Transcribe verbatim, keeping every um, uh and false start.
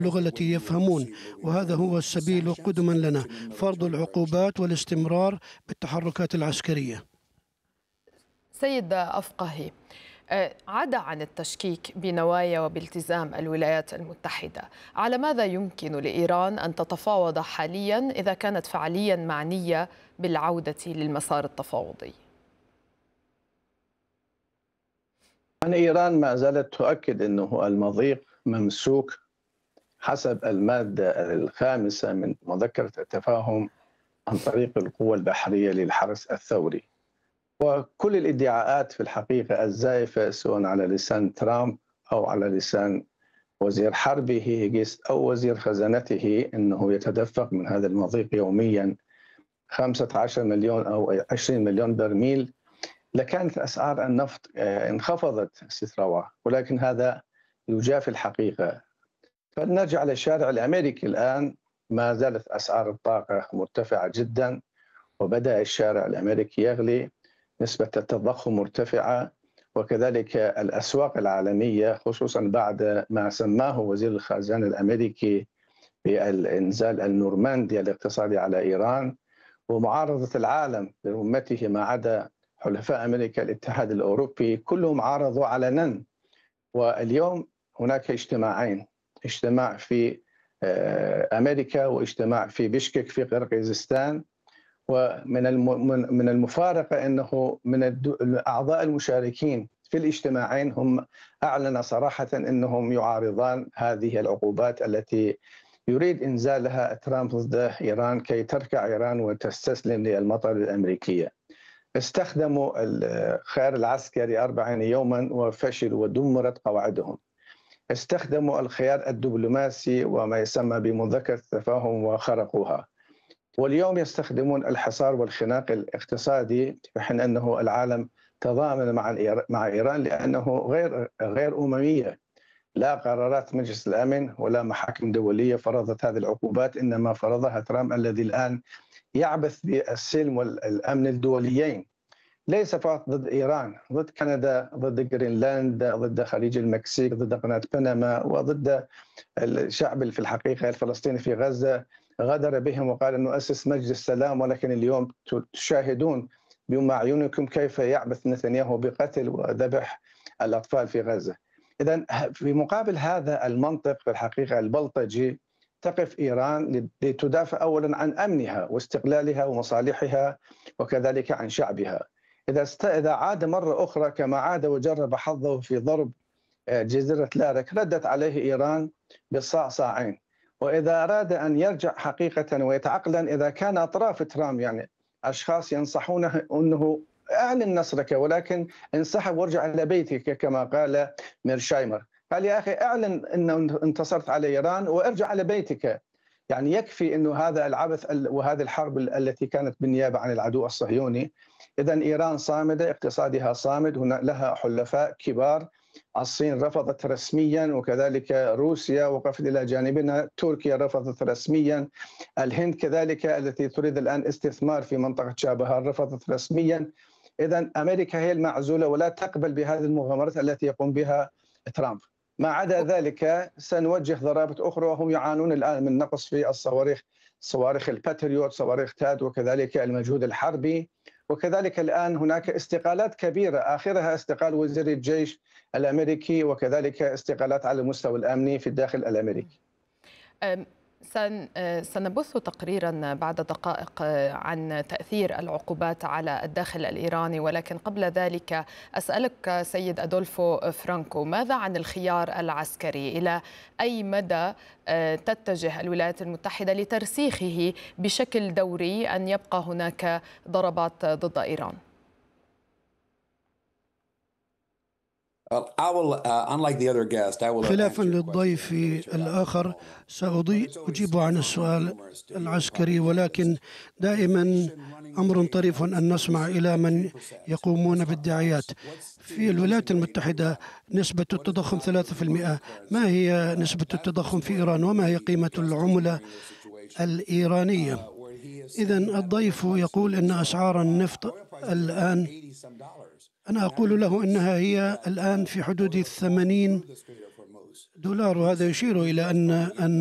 اللغة التي يفهمون، وهذا هو السبيل قدما لنا: فرض العقوبات والاستمرار بالتحركات العسكرية. سيد أفقهي، عدا عن التشكيك بنوايا وبالتزام الولايات المتحدة، على ماذا يمكن لإيران أن تتفاوض حاليا إذا كانت فعليا معنية بالعودة للمسار التفاوضي؟ أن إيران ما زالت تؤكد أنه المضيق ممسوك حسب المادة الخامسة من مذكرة التفاهم عن طريق القوى البحرية للحرس الثوري. وكل الادعاءات في الحقيقة الزائفة سواء على لسان ترامب أو على لسان وزير حربه هيجس أو وزير خزانته أنه يتدفق من هذا المضيق يوميا خمسة عشر مليون أو عشرين مليون برميل، لكانت أسعار النفط انخفضت استثراء، ولكن هذا يجافي الحقيقة. فلنرجع للشارع الأمريكي الآن، ما زالت أسعار الطاقة مرتفعة جدا، وبدأ الشارع الأمريكي يغلي، نسبة التضخم مرتفعة، وكذلك الأسواق العالمية خصوصا بعد ما سماه وزير الخزانة الأمريكي بالإنزال النورماندي الاقتصادي على إيران، ومعارضة العالم برمته ما عدا حلفاء أمريكا الاتحاد الأوروبي كلهم عارضوا علنا. واليوم هناك اجتماعين، اجتماع في أمريكا واجتماع في بشكك في قرقيزستان، ومن من المفارقة أنه من الأعضاء المشاركين في الاجتماعين هم أعلن صراحة أنهم يعارضان هذه العقوبات التي يريد إنزالها ترامب ضد إيران كي تركع إيران وتستسلم للمطالب الأمريكية. استخدموا الخيار العسكري أربعين يوما وفشلوا ودمرت قواعدهم. استخدموا الخيار الدبلوماسي وما يسمى بمذكرة التفاهم وخرقوها. واليوم يستخدمون الحصار والخناق الاقتصادي، في حين أنه العالم تضامن مع مع إيران لأنه غير غير أممية. لا قرارات مجلس الأمن ولا محاكم دولية فرضت هذه العقوبات، إنما فرضها ترامب الذي الآن يعبث بالسلم والأمن الدوليين، ليس فقط ضد إيران، ضد كندا، ضد جرينلاند، ضد خليج المكسيك، ضد قناة بنما، وضد الشعب في الحقيقة الفلسطيني في غزة. غدر بهم وقال أنه أسس مجلس سلام، ولكن اليوم تشاهدون بأم أعينكم كيف يعبث نتنياهو بقتل وذبح الأطفال في غزة. إذن في مقابل هذا المنطق في الحقيقة البلطجي تقف إيران لتدافع أولا عن أمنها واستقلالها ومصالحها وكذلك عن شعبها. إذا إذا عاد مرة أخرى كما عاد وجرب حظه في ضرب جزيرة لارك، ردت عليه إيران بالصعصاعين. وإذا أراد أن يرجع حقيقة ويتعقلا، إذا كان أطراف ترامب يعني أشخاص ينصحونه أنه أعلن نصرك ولكن انسحب وارجع إلى بيتك كما قال ميرشايمر، قال يا أخي أعلن أنه انتصرت على إيران وارجع على بيتك. يعني يكفي أنه هذا العبث وهذه الحرب التي كانت بالنيابة عن العدو الصهيوني. إذن إيران صامدة، اقتصادها صامد، هنا لها حلفاء كبار. الصين رفضت رسميا، وكذلك روسيا وقفت إلى جانبنا، تركيا رفضت رسميا، الهند كذلك التي تريد الآن استثمار في منطقة شابهار رفضت رسميا. إذن أمريكا هي المعزولة ولا تقبل بهذه المغامرات التي يقوم بها ترامب. ما عدا ذلك سنوجه ضرائب أخرى، وهم يعانون الآن من نقص في الصواريخ، صواريخ الباتريوت، صواريخ تاد، وكذلك المجهود الحربي. وكذلك الآن هناك استقالات كبيرة، آخرها استقال وزير الجيش الأمريكي، وكذلك استقالات على المستوى الأمني في الداخل الأمريكي. سنبث تقريرا بعد دقائق عن تأثير العقوبات على الداخل الإيراني، ولكن قبل ذلك أسألك سيد أدولفو فرانكو، ماذا عن الخيار العسكري؟ إلى أي مدى تتجه الولايات المتحدة لترسيخه بشكل دوري أن يبقى هناك ضربات ضد إيران؟ خلافا للضيف الآخر سأجيب عن السؤال العسكري، ولكن دائما أمر طريف أن نسمع إلى من يقومون بالدعايات. في الولايات المتحدة نسبة التضخم ثلاثة بالمئة. ما هي نسبة التضخم في إيران وما هي قيمة العملة الإيرانية؟ إذن الضيف يقول أن أسعار النفط الآن، أنا أقول له أنها هي الآن في حدود الثمانين دولار، وهذا يشير إلى أن أن